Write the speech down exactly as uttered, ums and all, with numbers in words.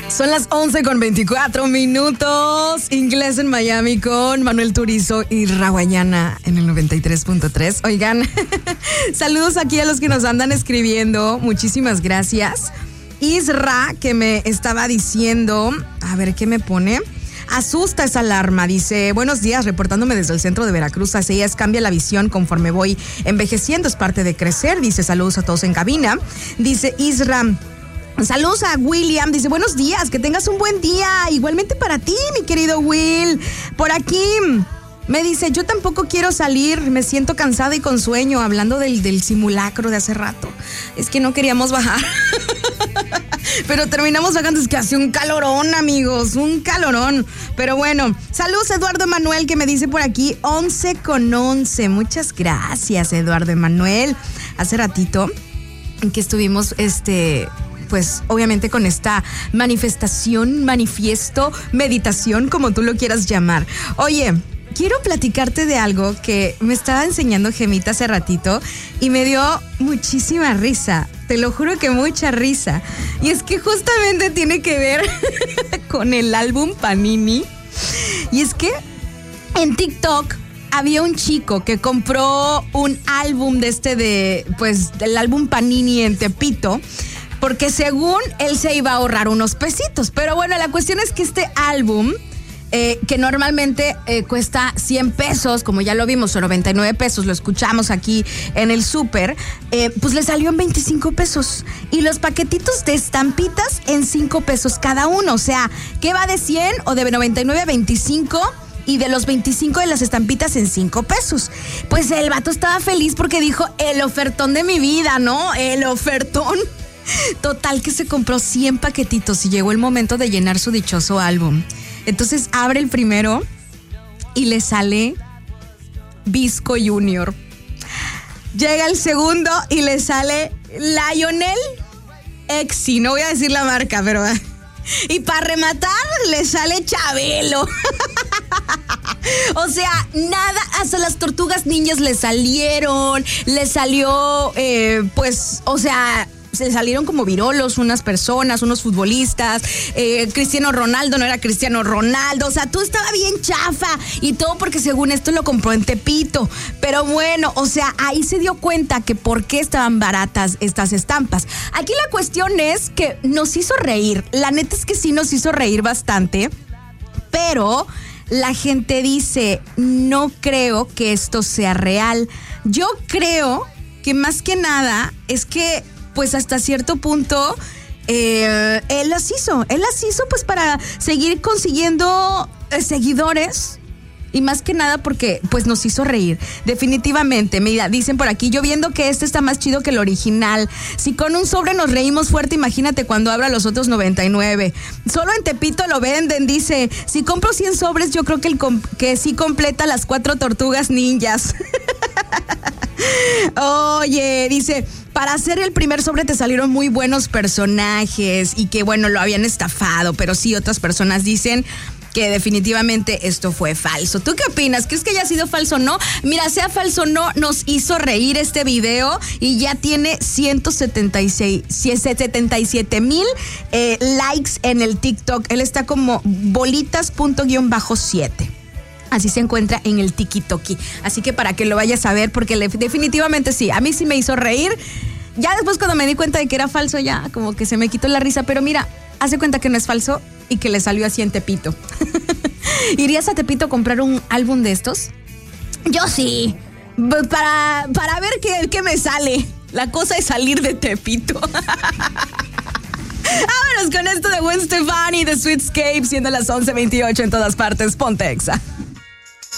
Son las once con veinticuatro minutos. Inglés en Miami con Manuel Turizo y Raguayana en el noventa y tres punto tres. Oigan, saludos aquí a los que nos andan escribiendo. Muchísimas gracias. Isra, que me estaba diciendo, a ver qué me pone. Asusta esa alarma, dice, buenos días, reportándome desde el centro de Veracruz. Así es, cambia la visión conforme voy envejeciendo, es parte de crecer. Dice, saludos a todos en cabina. Dice Isra, saludos a William, dice, buenos días, que tengas un buen día. Igualmente para ti, mi querido Will. Por aquí me dice, yo tampoco quiero salir, me siento cansada y con sueño, hablando del, del simulacro de hace rato. Es que no queríamos bajar. Pero terminamos bajando, es que hace un calorón, amigos, un calorón. Pero bueno, saludos Eduardo Emanuel, que me dice por aquí, once con once. Muchas gracias, Eduardo Emanuel. Hace ratito que estuvimos, este... pues obviamente con esta manifestación, manifiesto, meditación, como tú lo quieras llamar. Oye, quiero platicarte de algo que me estaba enseñando Gemita hace ratito y me dio muchísima risa. Te lo juro que mucha risa. Y es que justamente tiene que ver con el álbum Panini. Y es que en TikTok había un chico que compró un álbum de este de, pues, del álbum Panini en Tepito, porque según él se iba a ahorrar unos pesitos. Pero bueno, la cuestión es que este álbum, eh, que normalmente eh, cuesta cien pesos, como ya lo vimos, o noventa y nueve pesos, lo escuchamos aquí en el súper, eh, pues le salió en veinticinco pesos. Y los paquetitos de estampitas en cinco pesos cada uno. O sea, ¿qué va de cien o de noventa y nueve a veinticinco? Y de los veinticinco de las estampitas en cinco pesos. Pues el vato estaba feliz porque dijo, el ofertón de mi vida, ¿no? El ofertón. Total que se compró cien paquetitos y llegó el momento de llenar su dichoso álbum. Entonces abre el primero y le sale Visco Junior. Llega el segundo y le sale Lionel Exi. No voy a decir la marca, pero... Y para rematar le sale Chabelo. O sea, nada, hasta las tortugas ninjas le salieron. Le salió, eh, pues, o sea... se salieron como virolos unas personas, unos futbolistas, eh, Cristiano Ronaldo no era Cristiano Ronaldo, o sea, todo estaba bien chafa y todo porque según esto lo compró en Tepito. Pero bueno, o sea, ahí se dio cuenta que por qué estaban baratas estas estampas. Aquí la cuestión es que nos hizo reír, la neta es que sí nos hizo reír bastante, pero la gente dice, no creo que esto sea real. Yo creo que más que nada es que pues hasta cierto punto eh, él las hizo, él las hizo pues para seguir consiguiendo eh, seguidores y más que nada porque pues nos hizo reír, definitivamente. Mira, dicen por aquí, yo viendo que este está más chido que el original, si con un sobre nos reímos fuerte, imagínate cuando abra los otros noventa y nueve. Solo en Tepito lo venden, dice, si compro cien sobres yo creo que, el com- que sí completa las cuatro tortugas ninjas. Oye, dice, para hacer el primer sobre te salieron muy buenos personajes y que bueno, lo habían estafado, pero sí otras personas dicen que definitivamente esto fue falso. ¿Tú qué opinas? ¿Crees que haya sido falso o no? Mira, sea falso o no, nos hizo reír este video y ya tiene ciento setenta y seis, setenta y siete mil eh, likes en el TikTok. Él está como bolitas punto guión bajo siete. Así se encuentra en el TikTok. Así que para que lo vayas a ver, porque le, definitivamente sí, a mí sí me hizo reír. Ya después cuando me di cuenta de que era falso, ya como que se me quitó la risa. Pero mira, hace cuenta que no es falso y que le salió así en Tepito. ¿Irías a Tepito a comprar un álbum de estos? Yo sí, para, para ver qué, qué me sale. La cosa es salir de Tepito. Vámonos con esto de Gwen Stefani, de Sweetscape, siendo las once veintiocho en todas partes. Ponte Exa.